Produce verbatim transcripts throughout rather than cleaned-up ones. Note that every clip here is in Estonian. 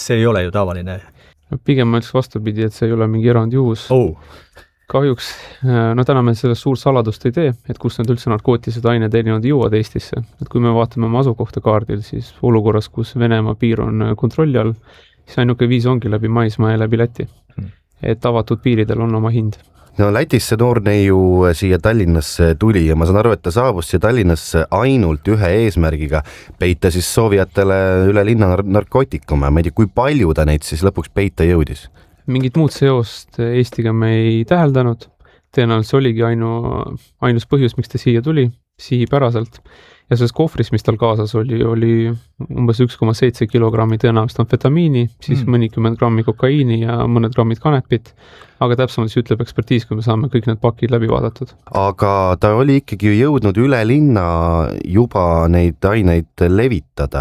see ei ole ju tavaline. Pigem ma ütles vastupidi, et see ei ole mingi erandjuhus. Oh. Kahjuks, no täna me sellest suur saladust ei tee, et kus need üldse narkootilised ained erinevad jõuavad Eestisse. Et kui me vaatame oma asukohta kaardil, siis olukorras, kus Venemaa piir on kontrolli all, siis ainuke viis ongi läbi maismaa ja läbi Läti. Et avatud piiridel on oma hind. No Lätis see noor neiu siia Tallinnasse tuli ja ma saan aru, et ta saabus siia Tallinnasse ainult ühe eesmärgiga peita siis soovijatele üle linna narkootikume. Ma ei tea, kui palju ta neid siis lõpuks peita jõudis? Mingit muud seost Eestiga me ei täheldanud. Tõenäoliselt oligi ainu, ainus põhjus, miks ta siia tuli, sihipäraselt. Ja selles kohvris, mis tal kaasas oli, oli umbes üks koma seitse kilogrammi tõenäoliselt amfetamiini, siis mm. mõnikümmend grammi kokaiini ja mõned grammid kanepit. Aga täpsemalt siis ütleb ekspertiis, kui me saame kõik need pakid läbi vaadatud. Aga ta oli ikkagi jõudnud üle linna juba neid aineid levitada.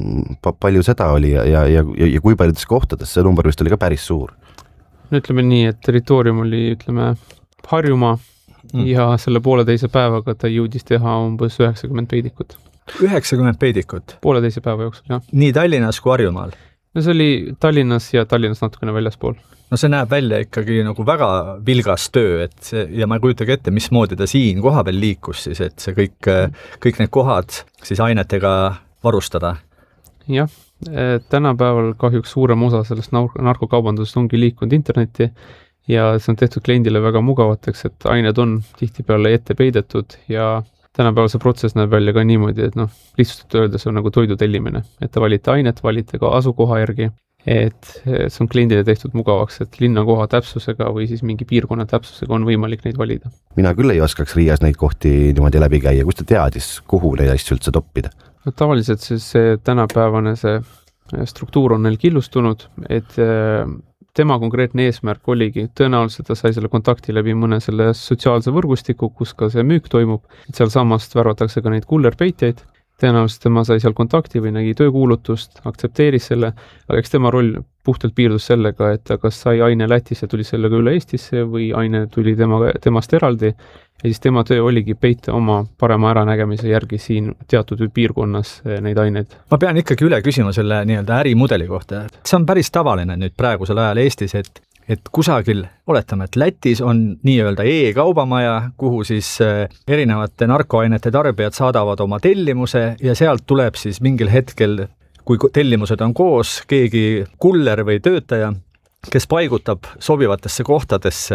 Palju seda oli ja, ja, ja, ja kui paljudes kohtades? See number vist oli ka päris suur. No ütleme nii, et territoorium oli, ütleme, Harjumaa mm. ja selle pooleteise päevaga ta jõudis teha umbes üheksakümmend peidikut. üheksakümmend peidikut? Pooleteise päeva jooksul, jah. Nii Tallinnas kui Harjumaal? No see oli Tallinnas ja Tallinnas natukene väljaspool. No see näeb välja ikkagi nagu väga vilgas töö, et see, ja ma ei kujutagi ette, mismoodi ta siin koha peal liikus siis, et see kõik, kõik need kohad siis ainetega varustada. Jah, tänapäeval kahjuks suurem osa sellest narkokaubandusest ongi liikunud internetti ja see on tehtud kliendile väga mugavateks, et ained on tihtipeale ette peidetud ja tänapäeval see protsess näeb välja ka niimoodi, et noh, lihtsalt öeldes on nagu toidu tellimine, et te valite ainet, valite ka asukoha järgi, et see on kliendile tehtud mugavaks, et linnakoha täpsusega või siis mingi piirkonna täpsusega on võimalik neid valida. Mina küll ei oskaks Riias neid kohti niimoodi läbi käia, kus ta teadis, kuhu neid asju üldse toppida? No, tavaliselt siis see tänapäevane see struktuur on neil killustunud, et tema konkreetne eesmärk oligi, tõenäoliselt ta sai selle kontakti läbi mõne selle sotsiaalse võrgustiku, kus ka see müük toimub, et seal samast värvatakse ka neid kullerpeitjaid, tõenäoliselt tema sai seal kontakti või nägi töökuulutust, aktsepteeris selle, aga eks tema roll puhtalt piirdus sellega, et ta kas sai aine Lätis ja tuli sellega üle Eestisse või aine tuli tema, temast eraldi ja siis tema töö oligi peita oma parema äranägemise järgi siin teatud piirkonnas neid aineid. Ma pean ikkagi üle küsima selle nii-öelda ärimudeli kohta. See on päris tavaline nüüd praegusel ajal Eestis, et et kusagil, oletame, et Lätis on nii-öelda e-kaubamaja, kuhu siis erinevate narkoainete tarbijad saadavad oma tellimuse ja sealt tuleb siis mingil hetkel, kui tellimused on koos, keegi kuller või töötaja, kes paigutab sobivatesse kohtadesse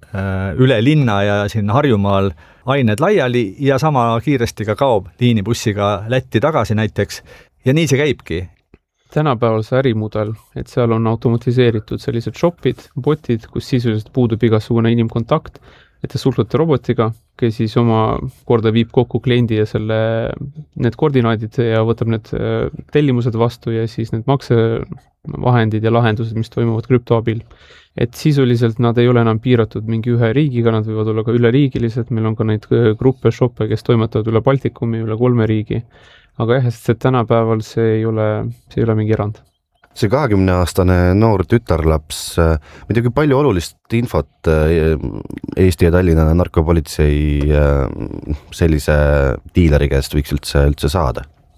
üle linna ja siin Harjumaal ained laiali ja sama kiiresti ka kaob liinibussiga Lätti tagasi näiteks ja nii see käibki. Tänapäeval see ärimudel, et seal on automatiseeritud sellised shopid, botid, kus sisuliselt puudub igasugune inimkontakt, et te suhtlete robotiga, kes siis oma korda viib kokku kliendi ja selle, need koordinaadid ja võtab need tellimused vastu ja siis need maksevahendid ja lahendused, mis toimuvad krüptoabil. Et sisuliselt nad ei ole enam piiratud mingi ühe riigiga, nad võivad olla ka üleriigilised, meil on ka neid gruppe, shoppe, kes toimetavad üle Baltikumi, üle kolme riigi. Aga jah, sest tänapäeval see ei ole, see ei ole mingi erand. See kahekümneaastane noor tütarlaps, muidugi palju olulist infot Eesti ja Tallinna narkopolitsei sellise diileri käest võiks üldse, üldse saada?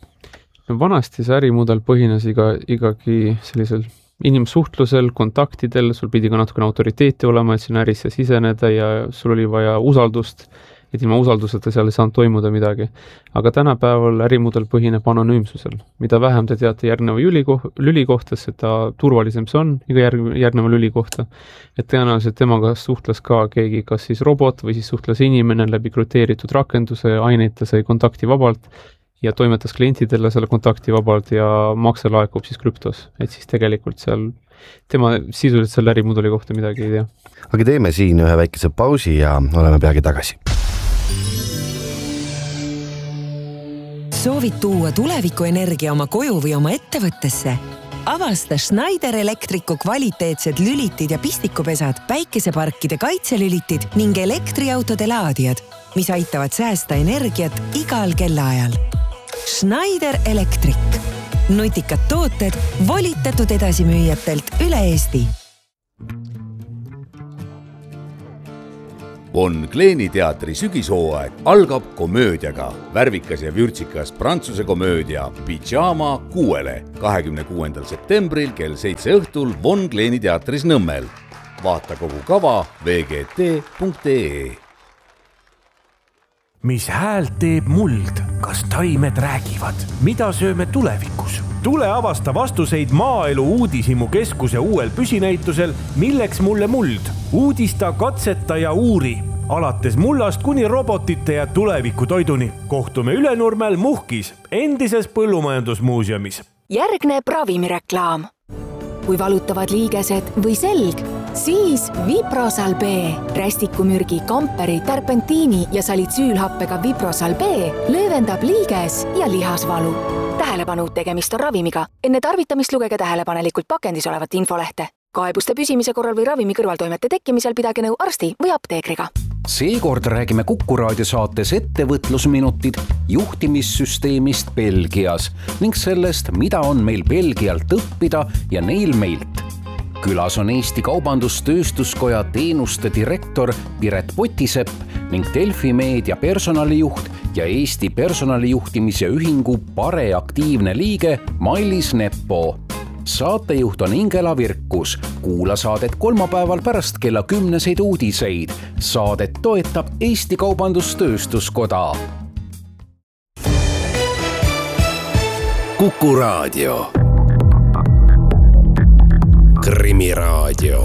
No vanasti see ärimudel põhines iga, igagi sellisel inimsuhtlusel, kontaktidel, sul pidi ka natukene autoriteeti olema, et sinna ärisse siseneda ja sul oli vaja usaldust, et ilma usalduseta seal ei saanud toimuda midagi. Aga tänapäeval ärimudel põhineb anonüümsusel. Mida vähem te teate järgneva lüli kohta, seda turvalisem see on iga järgneva lüli kohta. Et tõenäoliselt temaga suhtles ka keegi, kas siis robot või siis suhtles inimene läbi krüteeritud rakenduse, aineid sai kontakti vabalt ja toimetas klientidele selle kontakti vabalt ja makse laekub siis krüptos. Et siis tegelikult seal tema sisuliselt selle ärimudeli kohta midagi ei tea. Aga teeme siin ühe väikese pausi ja oleme peagi tagasi. Soovid tuua tulevikuenergia oma koju või oma ettevõttesse? Avasta Schneider Electricu kvaliteetsed lülitid ja pistikupesad, päikeseparkide kaitselülitid ning elektriautode laadijad, mis aitavad säästa energiat igal kellaajal. Schneider Electric. Nutikad tooted volitatud edasimüüjatelt üle Eesti. Von Kleeni teatri sügishooaeg algab komöödiaga. Värvikas ja vürtsikas prantsuse komöödia Pyjama kuuele kahekümne kuuendal septembril kell seitse õhtul Von Kleeni teatris Nõmmel. Vaata kogu kava v g t punkt e e. Mis häält teeb muld? Kas taimed räägivad? Mida sööme tulevikus? Tule avasta vastuseid Maaelu Uudishimu keskuse uuel püsinäitusel Milleks mulle muld? Uudista, katseta ja uuri. Alates mullast kuni robotite ja tuleviku toiduni. Kohtume Ülenurmel Muhkis, endises põllumajandusmuuseumis. Järgneb ravimireklaam. Kui valutavad liigesed või selg, siis Viprosal B. Rästikumürgi, kamperi, terpentiini ja salitsüülhappega Viprosal B löövendab liiges ja lihasvalu. Tähelepanu, tegemist on ravimiga. Enne tarvitamist lugege tähelepanelikult pakendis olevat infolehte. Kaebuste püsimise korral või ravimi kõrvaltoimete tekkimisel pidage nõu arsti või apteekriga. Seekord räägime Kuku Raadio saates ettevõtlusminutid juhtimissüsteemist Belgias ning sellest, mida on meil Belgialt õppida ja neil meilt. Külas on Eesti Kaubandus-Tööstuskoja teenuste direktor Piret Potisepp ning Delfi Meedia personalijuht ja Eesti personalijuhtimise ühingu Pare aktiivne liige Mailis Neppo. Saatejuht on Ingela Virkus. Kuula saadet kolmapäeval pärast kella kümneseid uudiseid. Saadet toetab Eesti Kaubandus-Tööstuskoda. Kuku Raadio. Krimiraadio.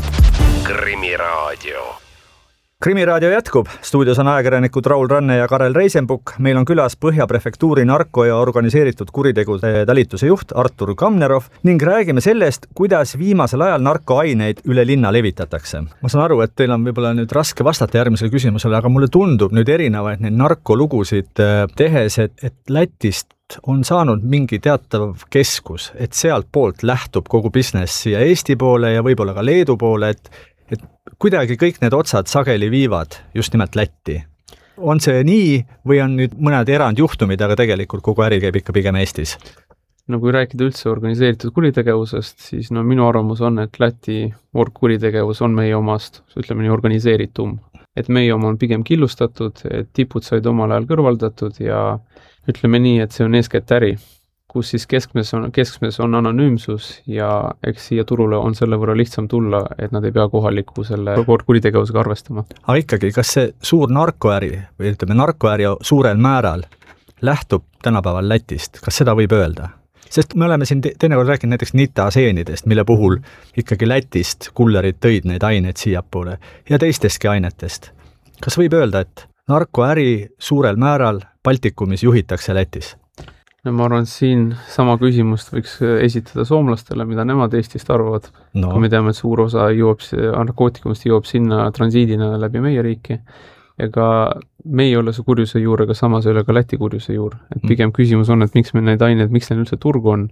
Krimiraadio. Krimiraadio jätkub. Stuudios on ajakirjanikud Raul Ranne ja Karel Reisenbuk. Meil on külas Põhja prefektuuri narko- ja organiseeritud kuritegude talituse juht Artur Kamnerov ning räägime sellest, kuidas viimasel ajal narkoaineid üle linna levitatakse. Ma saan aru, et teil on võib-olla nüüd raske vastata järgmisele küsimusele, aga mulle tundub nüüd erinevaid neid narkolugusid tehes, et, et Lätist on saanud mingi teatav keskus, et sealt poolt lähtub kogu business siia Eesti poole ja võib-olla ka Leedu poole, et et kuidagi kõik need otsad sageli viivad just nimelt Lätti. On see nii või on nüüd mõned erandjuhtumid, aga tegelikult kogu äri käib ikka pigem Eestis? No kui rääkida üldse organiseeritud kuritegevusest, siis no minu arvamus on, et Läti orgkuritegevus on meie omast, ütleme nii, organiseeritum. Et meie oma on pigem killustatud, et tipud said omal ajal kõrvaldatud ja ütleme nii, et see on eeskätt äri, kus siis keskmes on, keskmes on anonüümsus ja eks siia turule on selle võrra lihtsam tulla, et nad ei pea kohaliku selle kuritegevusega arvestama. Aga ikkagi, kas see suur narkoäri või ütleme narkoäri suurel määral lähtub tänapäeval Lätist? Kas seda võib öelda? Sest me oleme siin te- teinekord rääkinud näiteks nitaseenidest, mille puhul ikkagi Lätist kullerid tõid neid aineid siiapoole ja teistestki ainetest. Kas võib öelda, et narkoäri suurel määral Baltikumis juhitakse Lätis? No ma arvan, siin sama küsimust võiks esitada soomlastele, mida nemad Eestist arvavad. No. Kui me teame, et suur osa jõuab, narkootikumist jõuab sinna transiidina läbi meie riiki. Ja ka meie ole see kurjuse juur, aga samas ei ole ka Läti kurjuse juur. Et pigem küsimus on, et miks meil neid aineid, miks neil üldse turgu on,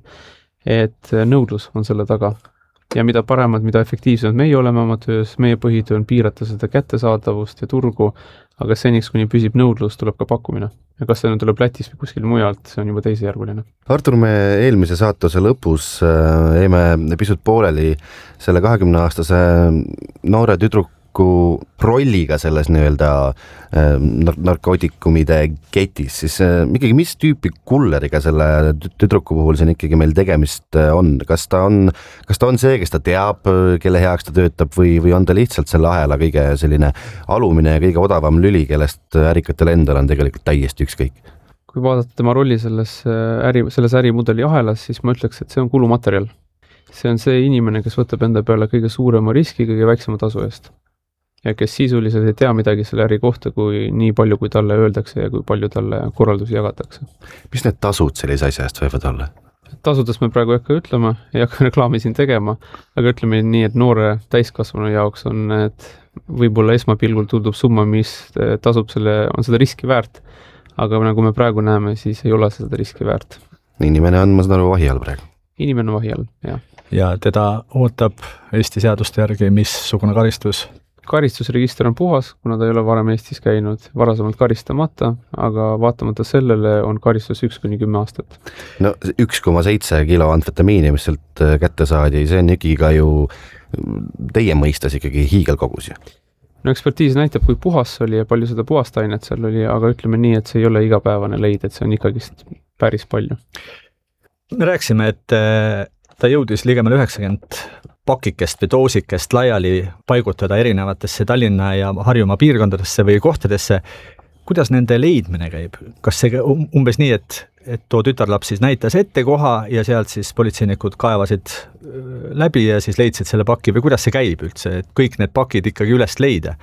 et nõudlus on selle taga. Ja mida paremad, mida efektiivsemad meie oleme oma töös, meie põhitöö on piirata seda kättesaadavust ja turgu, aga seniks, kuni püsib nõudlus, tuleb ka pakkumine. Ja kas see nüüd tuleb Lätis või kuskil mujalt, see on juba teisejärguline. Artur, me eelmise saatuse lõpus jäime pisut pooleli selle kahekümne aastase noore tüdruku rolliga selles nii-öelda narkootikumide ketis, siis ikkagi mis tüüpi kulleriga selle tüdruku puhul siin ikkagi meil tegemist on? Kas ta on, kas ta on see, kes ta teab, kelle heaks ta töötab või, või on ta lihtsalt selle ahela kõige selline alumine ja kõige odavam lüli, kellest ärikatel endal on tegelikult täiesti ükskõik? Kui vaadata tema rolli selles, äri, selles ärimudeli ahelas, siis ma ütleks, et see on kulumaterjal. See on see inimene, kes võtab enda peale kõige suurema riski kõige väiksema tasu eest. Ja kes sisuliselt ei tea midagi selle äri kohta, kui nii palju, kui talle öeldakse ja kui palju talle korraldusi jagatakse. Mis need tasud sellise asja eest võivad olla? Tasudest me praegu ei hakka ütlema, ei hakka reklaami siin tegema, aga ütleme nii, et noore täiskasvanu jaoks on, et võib-olla esmapilgul tundub summa, mis tasub selle, on seda riski väärt, aga nagu me praegu näeme, siis ei ole seda riski väärt. Inimene on, ma saan aru, vahi all praegu? Inimene on vahi all, jah. Ja teda ootab Eesti seaduste järgi missugune karistus? Karistusregister on puhas, kuna ta ei ole varem Eestis käinud, varasemalt karistamata, aga vaatamata sellele on karistus üks kuni kümme aastat. No üks koma seitse kilo amfetamiini, mis sealt kätte saadi, see on ikkagi ka ju teie mõistes ikkagi hiigelkogus ju. no ekspertiis näitab, kui puhas see oli ja palju seda puhast ainet seal oli, aga ütleme nii, et see ei ole igapäevane leid, et see on ikkagist päris palju. Me rääksime, et ta jõudis ligemale üheksakümmend pakikest või doosikest laiali paigutada erinevatesse Tallinna ja Harjumaa piirkondadesse või kohtadesse. Kuidas nende leidmine käib? Kas see umbes nii, et, et too tütarlaps siis näitas ette koha ja sealt siis politseinikud kaevasid läbi ja siis leidsid selle paki või kuidas see käib üldse, et kõik need pakid ikkagi üles leida?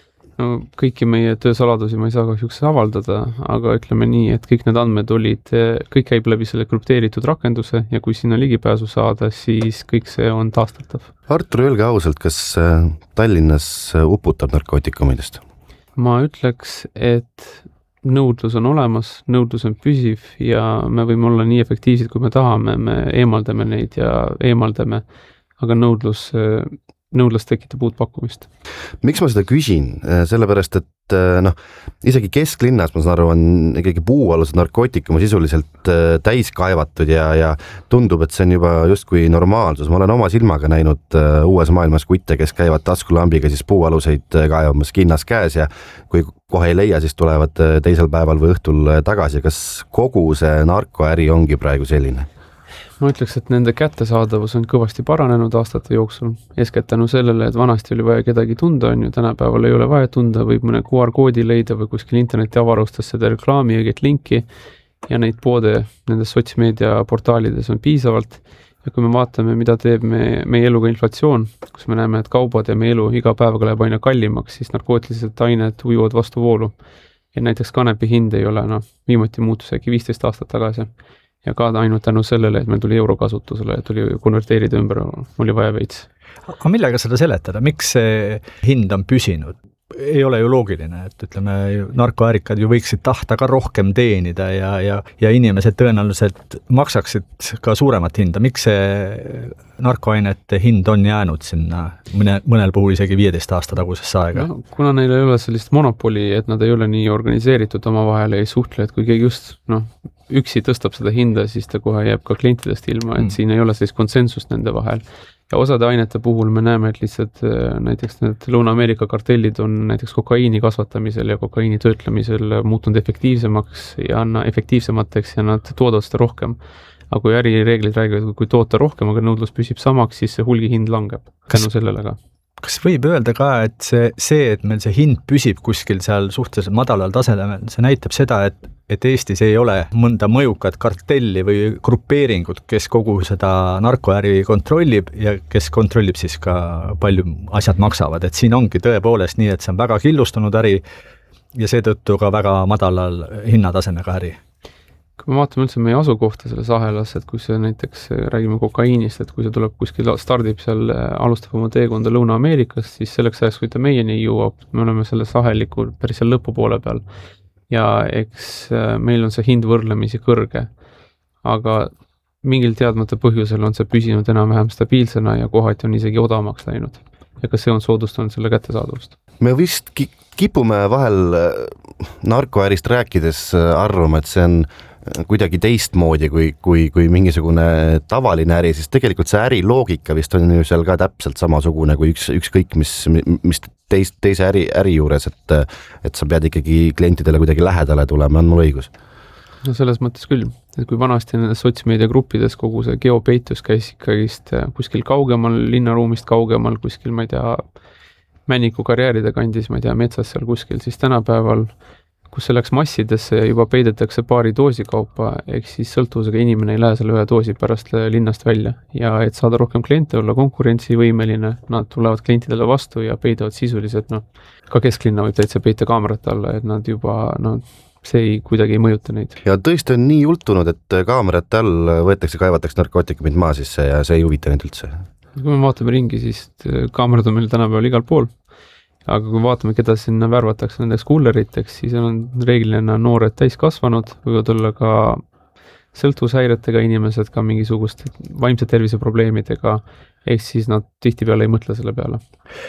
No kõiki meie töösaladusi ma ei saa kahjuks avaldada, aga ütleme nii, et kõik need andmed olid, kõik käib läbi selle krüpteeritud rakenduse ja kui sinna ligipääsu saada, siis kõik see on taastatav. Artur, öelge ausalt, kas Tallinnas uputab narkootikumidest? Ma ütleks, et nõudlus on olemas, nõudlus on püsiv ja me võime olla nii efektiivsed, kui me tahame, me eemaldame neid ja eemaldame, aga nõudlus, nõudlus tekitab uut pakkumist. Miks ma seda küsin? Sellepärast, et noh, isegi kesklinnas, ma saan aru, on ikkagi puualused narkootikumi sisuliselt täis kaevatud ja, ja tundub, et see on juba justkui normaalsus. Ma olen oma silmaga näinud uues maailmas kutte, kes käivad taskulambiga siis puualuseid kaevamas kinnas käes ja kui kohe ei leia, siis tulevad teisel päeval või õhtul tagasi. Kas kogu see narkoäri ongi praegu selline? Ma ütleks, et nende kättesaadavus on kõvasti paranenud aastate jooksul. Eeskätt tänu sellele, et vanasti oli vaja kedagi tunda, on ju, tänapäeval ei ole vaja tunda, võib mõne Q R koodi leida või kuskil interneti avarustas seda reklaami ja get linki ja neid poode nendes sotsmeedia portaalides on piisavalt. Ja kui me vaatame, mida teeb me, meie eluga inflatsioon, kus me näeme, et kaubad ja meie elu iga päevaga läheb aina kallimaks, siis narkootilised ained ujuvad vastu voolu. Ja näiteks kanepi hind ei ole, noh, viimati muutus äkki viisteist aastat tagasi. Ja ka ainult tänu sellele, et meil tuli euro kasutusele ja tuli konverteerida ümber, oli vaja veits. Aga millega seda seletada? Miks see hind on püsinud? Ei ole ju loogiline, et ütleme, narkoäärikad ju võiksid tahta ka rohkem teenida ja, ja, ja inimesed tõenäoliselt maksaksid ka suuremat hinda. Miks see narkoainete hind on jäänud sinna mõne, mõnel puhul isegi viieteist aasta tagusesse aega? No, kuna neil ei ole sellist monopoli, et nad ei ole nii organiseeritud oma vahel ei suhtle, et kui keegi just noh, üksi tõstab seda hinda, siis ta kohe jääb ka klientidest ilma, et mm. siin ei ole sellist konsensust nende vahel. Ja osade ainete puhul me näeme, et lihtsalt näiteks need Lõuna-Ameerika kartellid on näiteks kokaiini kasvatamisel ja kokaiini töötlemisel muutunud efektiivsemaks ja efektiivsemateks ja nad toodavad seda rohkem. Aga kui ärireeglid räägivad, kui toota rohkem, aga nõudlus püsib samaks, siis see hulgihind langeb tänu sellele ka. Kas võib öelda ka, et see, see, et meil see hind püsib kuskil seal suhteliselt madalal tasemel, see näitab seda, et, et Eestis ei ole mõnda mõjukat kartelli või grupeeringut, kes kogu seda narkoäri kontrollib ja kes kontrollib siis ka palju asjad maksavad. Et siin ongi tõepoolest nii, et see on väga killustunud äri ja seetõttu ka väga madalal hinnatasemega äri. Kui me vaatame üldse meie asukohta selles ahelas, et kui see näiteks räägime kokaiinist, et kui see tuleb kuskil stardib seal, alustab oma teekonda Lõuna-Ameerikas, siis selleks ajaks, kui ta meieni jõuab, me oleme selle saheliku päris seal lõpupoole peal. Ja eks meil on see hind võrdlemisi kõrge, aga mingil teadmata põhjusel on see püsinud enam-vähem stabiilsena ja kohati on isegi odavamaks läinud. Ja kas see on soodustanud selle kättesaadavust? Me vist kipume vahel narkoärist rääkides arvama, et see on kuidagi teistmoodi kui, kui, kui mingisugune tavaline äri, siis tegelikult see äri loogika vist on ju seal ka täpselt samasugune kui üks, ükskõik mis, mis teis, teise äri, äri juures, et, et sa pead ikkagi klientidele kuidagi lähedale tulema, on mul õigus? No selles mõttes küll, et kui vanasti nendes sotsmeedia gruppides kogu see geopeitus käis ikkagist kuskil kaugemal, linnaruumist kaugemal, kuskil, ma ei tea, Männiku karjääride kandis, ma ei tea, metsas seal kuskil, siis tänapäeval kus see läks massidesse ja juba peidetakse paari doosi kaupa, ehk siis sõltuvusega inimene ei lähe selle ühe doosi pärast linnast välja. Ja et saada rohkem kliente, olla konkurentsivõimeline, nad tulevad klientidele vastu ja peidavad sisuliselt, noh, ka kesklinna võib täitsa peita kaamerate alla, et nad juba, no, see ei, kuidagi ei mõjuta neid. Ja tõesti on nii jultunud, et kaamerate all võetakse, kaevatakse narkootikumid maa sisse ja see ei huvita neid üldse. Kui me vaatame ringi, siis kaamerad on meil tänapäeval igal pool. Aga kui vaatame, keda sinna värvatakse nendeks kulleriteks, siis on reeglina noored täis kasvanud, võivad olla ka sõltuvushäiretega inimesed, ka mingisugust vaimse tervise probleemidega, ehk siis nad tihtipeale ei mõtle selle peale.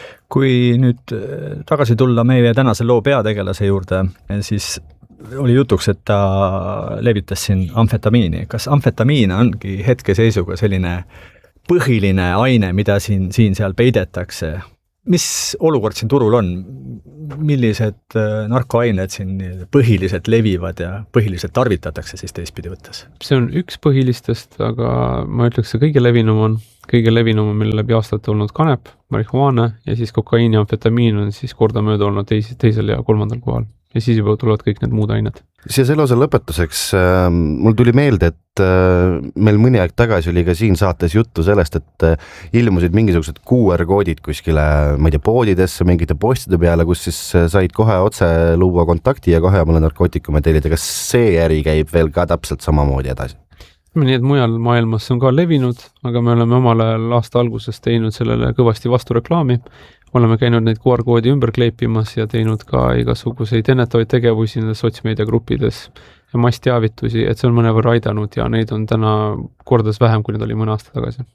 Kui nüüd tagasi tulla meie tänase loo peategelase juurde, siis oli jutuks, et ta levitas siin amfetamiini. Kas amfetamiin ongi hetkeseisuga selline põhiline aine, mida siin, siin seal peidetakse? mis olukord siin turul on? Millised narkoained siin põhiliselt levivad ja põhiliselt tarvitatakse siis teistpidi võttes? See on üks põhilistest, aga ma ütleks, see kõige levinum on, kõige levinum on meil läbi aastate olnud kanep, marihuaana ja siis kokaiin ja amfetamiin on siis korda mööda olnud teis, teisel ja kolmandal kohal. Ja siis juba tulevad kõik need muud ained. Siia selle osa lõpetuseks äh, mul tuli meelde, et äh, meil mõni aeg tagasi oli ka siin saates juttu sellest, et äh, ilmusid mingisugused Q R-koodid kuskile, ma ei tea, poodidesse, mingite postide peale, kus siis äh, said kohe otse luua kontakti ja kohe omale narkootikume tellida. Kas see äri käib veel ka täpselt samamoodi edasi? Nii, et mujal maailmas on ka levinud, aga me oleme omal ajal aasta alguses teinud sellele kõvasti vastu reklaami. Oleme käinud neid Q R-koodi ümber kleipimas ja teinud ka igasuguseid ennetavaid tegevusi nendes sotsmeediagruppides ja massteavitusi, et see on mõnevõrra aidanud ja neid on täna kordades vähem, kui need oli mõne aasta tagasi.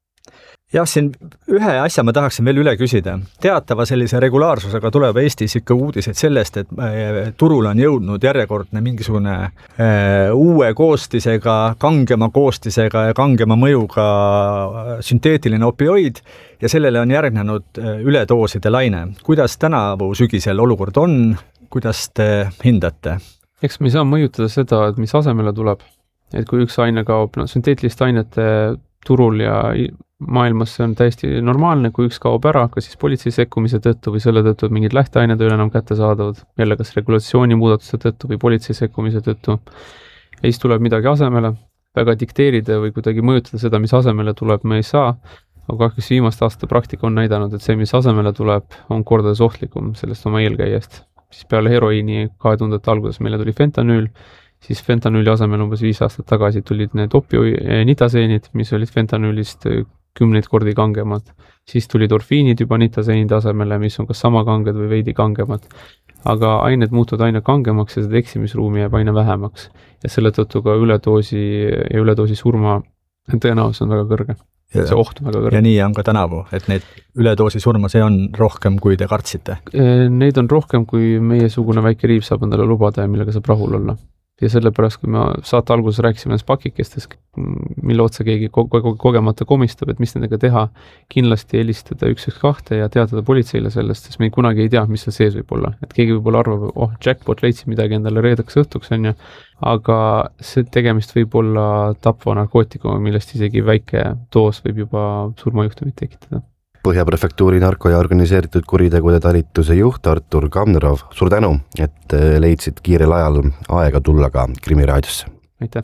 Jah, siin ühe asja ma tahaksin veel üle küsida. Teatava sellise regulaarsusega tuleb Eestis ikka uudised sellest, et turul on jõudnud järjekordne mingisugune äh, uue koostisega, kangema koostisega ja kangema mõjuga sünteetiline opioid ja sellele on järgnenud üledooside laine. Kuidas tänavu sügisel olukord on? Kuidas te hindate? Eks me ei saa mõjutada seda, et mis asemele tuleb. Et kui üks aine kaob, no, sünteetiliste ainete turul ja maailmas see on täiesti normaalne, kui üks kaob ära, kas siis politsei sekkumise tõttu või selle tõttu, et mingid lähteained ei ole enam kätte saadavad, jälle kas regulatsiooni muudatuste tõttu või politsei sekkumise tõttu. Ja siis tuleb midagi asemele, väga dikteerida või kuidagi mõjutada seda, mis asemele tuleb, me ei saa, aga kahjuks viimaste aastate praktika on näidanud, et see, mis asemele tuleb, on kordades ohtlikum sellest oma eelkäijast. Siis peale heroiini kahe tuhandete alguses meile tuli fentanüül, siis fentanüüli asemel umbes viis aastat tagasi tulid need opioid-nitaseenid, mis olid fentanüülist kümneid kordi kangemad. Siis tulid orfiinid juba nitaseenide asemele, mis on kas sama kanged või veidi kangemad. Aga ained muutuvad aina kangemaks ja seda eksimisruumi jääb aina vähemaks. Ja selle tõttu ka üledoosi ja üledoosi surma tõenäosus on väga kõrge. Ja, see oht on väga kõrge. Ja nii on ka tänavu, et need üledoosi surma, see on rohkem, kui te kartsite? Neid on rohkem, kui meie sugune väike riiv saab endale lubada ja millega saab rahul olla. Ja sellepärast, kui me saate alguses rääkisime pakikestes, mille otsa keegi kogemata komistab, et mis nendega teha, kindlasti helistada üks üks kaks ja teatada politseile sellest, sest me ei kunagi ei tea, mis see sees võib olla. Et keegi võib-olla arvab, oh, jackpot leidsi midagi endale reedaks õhtuks, on ju, aga see tegemist võib olla tapva narkootikuma, millest isegi väike doos võib juba surmajuhtumit tekitada. Põhjaprefektuuri narko- ja organiseeritud kuritegude talituse juht Artur Kamnerov, suur tänu, et leidsid kiirel ajal aega tulla ka Krimiraadiosse. Aitäh!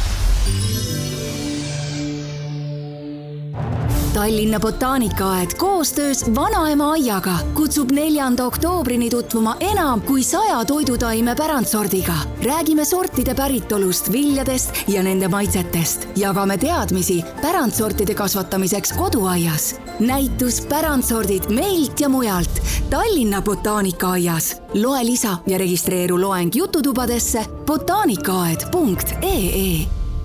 Tallinna botaanikaaed koostöös Vanaema aiaga kutsub neljanda oktoobrini tutvuma enam kui saja toidutaime pärandsordiga. Räägime sortide päritolust, viljadest ja nende maitsetest. Jagame teadmisi pärandsortide kasvatamiseks koduaias. Näitus pärandsordid meilt ja mujalt Tallinna botaanikaaias. Loe lisa ja registreeru loeng jututubadesse botaanikaaed punkt ee.